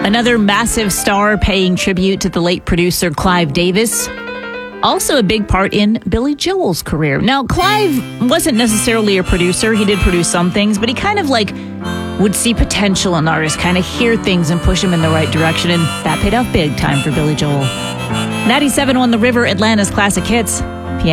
Another massive star paying tribute to the late producer Clive Davis. Also a big part in Billy Joel's career. Now, Clive wasn't necessarily a producer. He did produce some things, but he kind of would see potential in artists, kind of hear things and push them in the right direction. And that paid off big time for Billy Joel. 97 won The River, Atlanta's classic hits.